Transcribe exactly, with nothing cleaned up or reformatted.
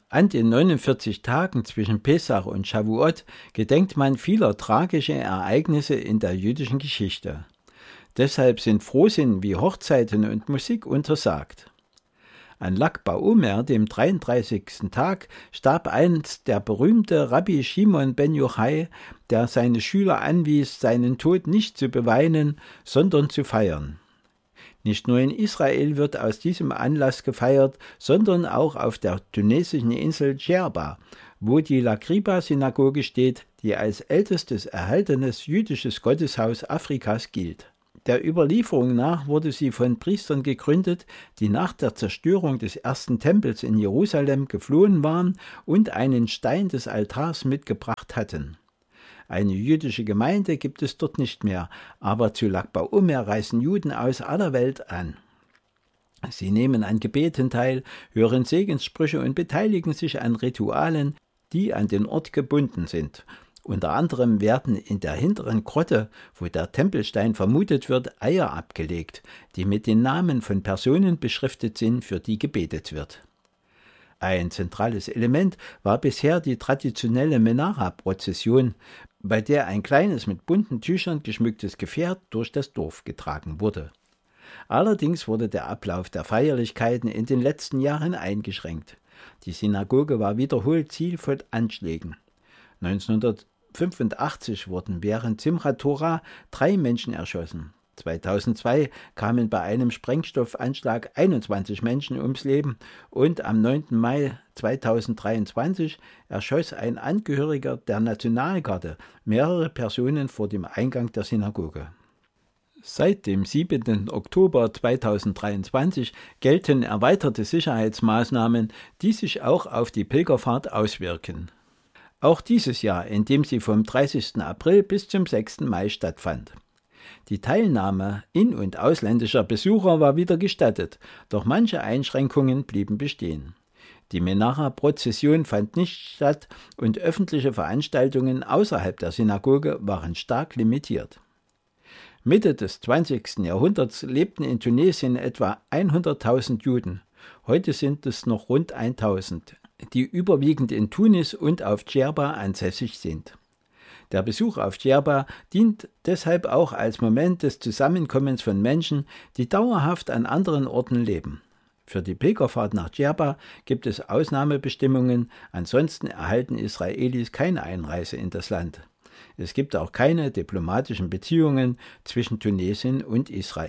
An den neunundvierzig Tagen zwischen Pesach und Shavuot gedenkt man vieler tragischer Ereignisse in der jüdischen Geschichte. Deshalb sind Frohsinn wie Hochzeiten und Musik untersagt. An Lag BaOmer, dem dreiunddreißigsten Tag, starb einst der berühmte Rabbi Shimon ben Yochai, der seine Schüler anwies, seinen Tod nicht zu beweinen, sondern zu feiern. Nicht nur in Israel wird aus diesem Anlass gefeiert, sondern auch auf der tunesischen Insel Djerba, wo die Lagriba-Synagoge steht, die als ältestes erhaltenes jüdisches Gotteshaus Afrikas gilt. Der Überlieferung nach wurde sie von Priestern gegründet, die nach der Zerstörung des ersten Tempels in Jerusalem geflohen waren und einen Stein des Altars mitgebracht hatten. Eine jüdische Gemeinde gibt es dort nicht mehr, aber zu Lag BaOmer reisen Juden aus aller Welt an. Sie nehmen an Gebeten teil, hören Segenssprüche und beteiligen sich an Ritualen, die an den Ort gebunden sind. Unter anderem werden in der hinteren Grotte, wo der Tempelstein vermutet wird, Eier abgelegt, die mit den Namen von Personen beschriftet sind, für die gebetet wird. Ein zentrales Element war bisher die traditionelle Menara-Prozession, bei der ein kleines mit bunten Tüchern geschmücktes Gefährt durch das Dorf getragen wurde. Allerdings wurde der Ablauf der Feierlichkeiten in den letzten Jahren eingeschränkt. Die Synagoge war wiederholt Ziel von Anschlägen. neunzehnhundertfünfundachtzig wurden während Simchat Torah drei Menschen erschossen. zweitausendzwei kamen bei einem Sprengstoffanschlag einundzwanzig Menschen ums Leben und am neunten Mai zweitausenddreiundzwanzig erschoss ein Angehöriger der Nationalgarde mehrere Personen vor dem Eingang der Synagoge. Seit dem siebenten Oktober zweitausenddreiundzwanzig gelten erweiterte Sicherheitsmaßnahmen, die sich auch auf die Pilgerfahrt auswirken. Auch dieses Jahr, indem sie vom dreißigsten April bis zum sechsten Mai stattfand. Die Teilnahme in- und ausländischer Besucher war wieder gestattet, doch manche Einschränkungen blieben bestehen. Die Menara-Prozession fand nicht statt und öffentliche Veranstaltungen außerhalb der Synagoge waren stark limitiert. Mitte des zwanzigsten Jahrhunderts lebten in Tunesien etwa hunderttausend Juden. Heute sind es noch rund tausend, die überwiegend in Tunis und auf Djerba ansässig sind. Der Besuch auf Djerba dient deshalb auch als Moment des Zusammenkommens von Menschen, die dauerhaft an anderen Orten leben. Für die Pilgerfahrt nach Djerba gibt es Ausnahmebestimmungen, ansonsten erhalten Israelis keine Einreise in das Land. Es gibt auch keine diplomatischen Beziehungen zwischen Tunesien und Israel.